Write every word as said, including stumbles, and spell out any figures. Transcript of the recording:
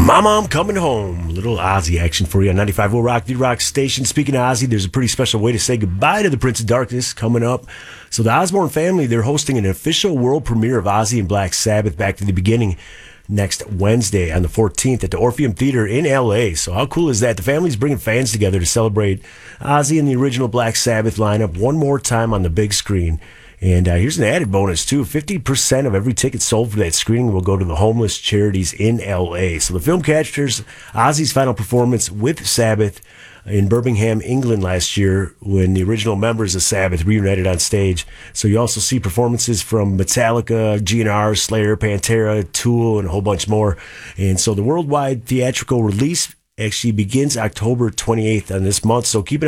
Mama, I'm coming home. Little Ozzy action for you on ninety-five point oh Rock, the Rock Station. Speaking of Ozzy, there's a pretty special way to say goodbye to the Prince of Darkness coming up. So the Osbourne family, they're hosting an official world premiere of Ozzy and Black Sabbath Back to the Beginning next Wednesday on the fourteenth at the Orpheum Theater in L A. So how cool is that? The family's bringing fans together to celebrate Ozzy and the original Black Sabbath lineup one more time on the big screen. And uh, here's an added bonus, too. fifty percent of every ticket sold for that screening will go to the homeless charities in L A. So the film captures Ozzy's final performance with Sabbath in Birmingham, England last year when the original members of Sabbath reunited on stage. So you also see performances from Metallica, G N R, Slayer, Pantera, Tool, and a whole bunch more. And so the worldwide theatrical release actually begins October twenty-eighth on this month. So keep it